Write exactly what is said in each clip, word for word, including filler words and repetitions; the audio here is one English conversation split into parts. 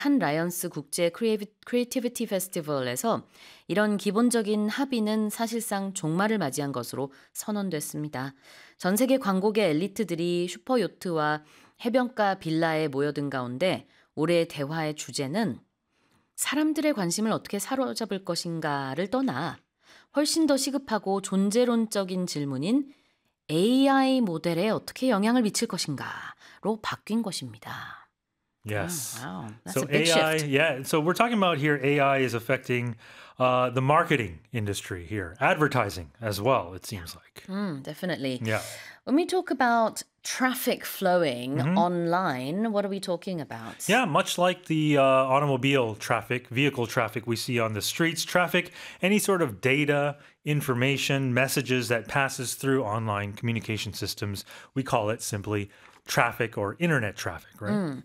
한 라이언스 국제 크리에이티- 크리에이티비티 페스티벌에서 이런 기본적인 합의는 사실상 종말을 맞이한 것으로 선언됐습니다. 전 세계 광고계 엘리트들이 슈퍼요트와 해변가 빌라에 모여든 가운데 올해 대화의 주제는 사람들의 관심을 어떻게 사로잡을 것인가를 떠나 훨씬 더 시급하고 존재론적인 질문인 에이아이 모델에 어떻게 영향을 미칠 것인가로 바뀐 것입니다. Oh, Yes. wow. That's So a big A I, shift. yeah. So we're talking about here A I is affecting uh, the marketing industry here, advertising as well, it seems like. Mm, definitely. Yeah. When we talk about traffic flowing Mhm. online, what are we talking about? Yeah, much like the uh, automobile traffic, vehicle traffic we see on the streets, traffic, any sort of data, information, messages that passes through online communication systems, we call it simply traffic or internet traffic, right? 음,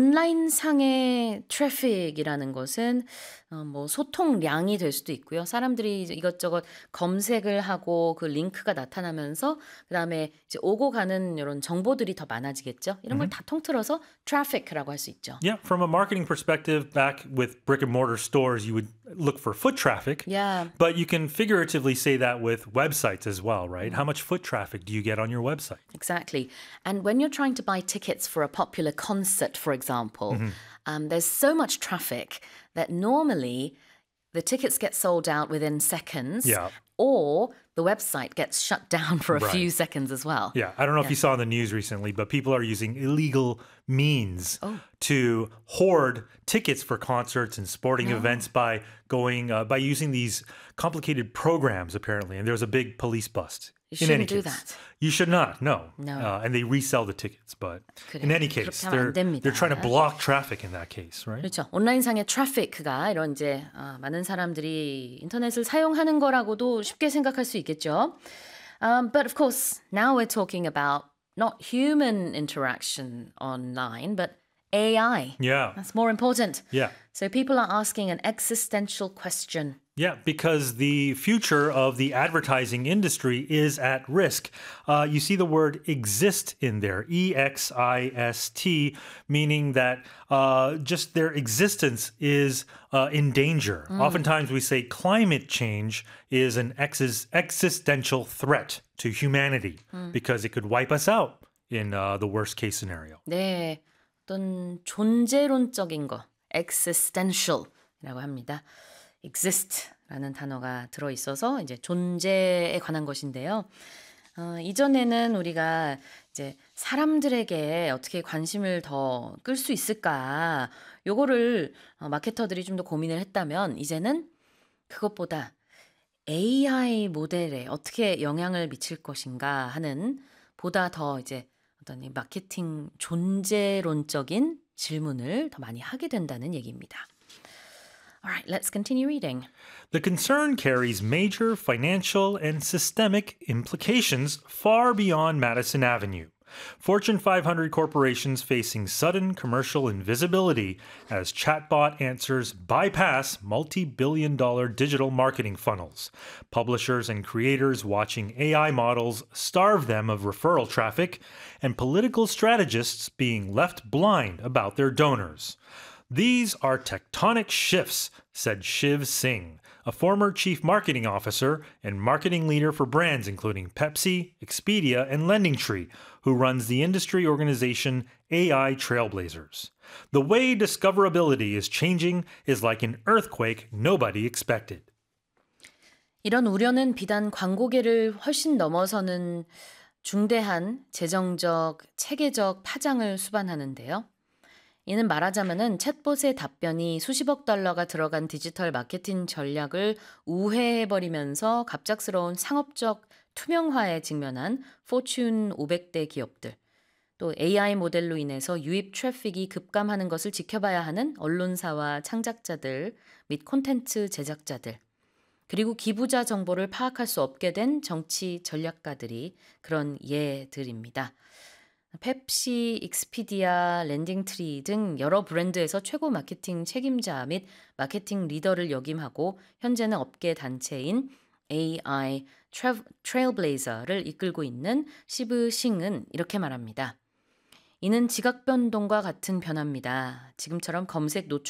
온라인상의 트래픽이라는 것은 어, 뭐 소통량이 될 수도 있고요. 사람들이 이제 이것저것 검색을 하고 그 링크가 나타나면서 그다음에 이제 오고 가는 이런 정보들이 더 많아지겠죠. 이런 걸 다 통틀어서 트래픽이라고 할 수 있죠. Yeah, from a marketing perspective, back with brick and mortar stores, you would look for foot traffic. Yeah. But you can figuratively say that with websites as well, right? How much foot traffic do you get on your website? Exactly. And when you're trying to buy tickets for a popular concert, for example, um, there's so much traffic that normally the tickets get sold out within seconds, Yeah. or the website gets shut down for a few Right. seconds as well. Yeah, I don't know if you saw in the news recently, but people are using illegal means to hoard tickets for concerts and sporting events by going uh, by using these complicated programs apparently. And there was a big police bust. You in any shouldn't do case. that. You should not. No. No. Uh, and they resell the tickets, but in 그래요. any 그렇게 case, 하면 안 they're 됩니다. they're trying to block traffic in that case, right? 그렇죠. 온라인상의 트래픽가 이런 이제 아, 많은 사람들이 인터넷을 사용하는 거라고도 쉽게 생각할 수 있겠죠. Um, but of course, now we're talking about not human interaction online, but A I. Yeah. That's more important. Yeah. So people are asking an existential question. Yeah, because the future of the advertising industry is at risk. Uh, you see the word exist in there, E X I S T, meaning that uh, just their existence is uh, in danger. Oftentimes we say climate change is an ex- existential threat to humanity because it could wipe us out in uh, the worst case scenario. 네, 어떤 존재론적인 거, existential이라고 합니다. exist라는 단어가 들어 있어서 이제 존재에 관한 것인데요. 어, 이전에는 우리가 이제 사람들에게 어떻게 관심을 더 끌 수 있을까, 요거를 어, 마케터들이 좀 더 고민을 했다면 이제는 그것보다 에이아이 모델에 어떻게 영향을 미칠 것인가 하는 보다 더 이제 어떤 이 마케팅 존재론적인 질문을 더 많이 하게 된다는 얘기입니다. Alright, let's continue reading. The concern carries major financial and systemic implications far beyond Madison Avenue. Fortune five hundred corporations facing sudden commercial invisibility as chatbot answers bypass multi-billion dollar digital marketing funnels. Publishers and creators watching A I models starve them of referral traffic, and political strategists being left blind about their donors. These are tectonic shifts, said Shiv Singh, a former chief marketing officer and marketing leader for brands including Pepsi, Expedia, and LendingTree, who runs the industry organization A I Trailblazers. The way discoverability is changing is like an earthquake nobody expected. 이런 우려는 비단 광고계를 훨씬 넘어서는 중대한 재정적, 체계적 파장을 수반하는데요. 이는 말하자면은 챗봇의 답변이 수십억 달러가 들어간 디지털 마케팅 전략을 우회해버리면서 갑작스러운 상업적 투명화에 직면한 포춘 오백 대 기업들, 또 에이아이 모델로 인해서 유입 트래픽이 급감하는 것을 지켜봐야 하는 언론사와 창작자들 및 콘텐츠 제작자들, 그리고 기부자 정보를 파악할 수 없게 된 정치 전략가들이 그런 예들입니다. 펩시, 익스피디아, 랜딩트리 등 여러 브랜드에서 최고 마케팅 책임자 및 마케팅 리더를 역임하고 현재는 업계 단체인 에이아이 트레일블레이저를 이끌고 있는 시브 싱은 이렇게 말합니다. 이는 지각 변동과 같은 변화입니다. 지금처럼 검색 노출